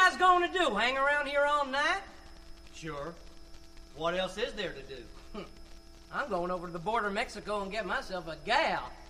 guys going to do? Hang around here all night? Sure. What else is there to do? I'm going over to the border of Mexico and get myself a gal.